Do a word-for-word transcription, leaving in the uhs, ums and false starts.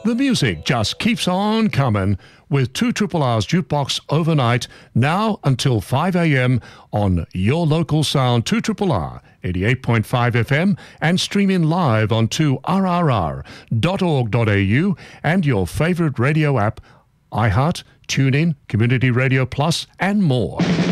The music just keeps on coming with two Triple R's Jukebox overnight, now until five a.m. on your local sound, two Triple R, eighty-eight point five F M, and streaming live on two R R R dot org dot A U and your favorite radio app, iHeart, TuneIn, Community Radio Plus, and more.